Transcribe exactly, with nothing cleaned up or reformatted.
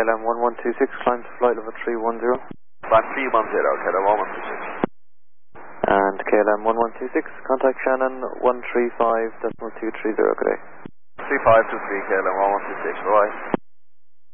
L M one one two six, climb to flight level three one zero. Climb three one zero, K L M one one two six. And K L M one one two six, contact Shannon one three five decimal two three zero, good day. three five two three, K L M one one two six, bye.